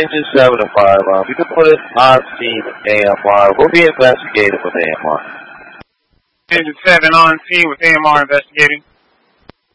Engine 7 and 5 alarm. You can put it on scene with AMR. We'll be investigating with AMR. Engine 7 on scene with AMR investigating.